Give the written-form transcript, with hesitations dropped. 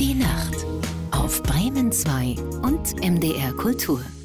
Die Nacht auf Bremen 2 und MDR Kultur.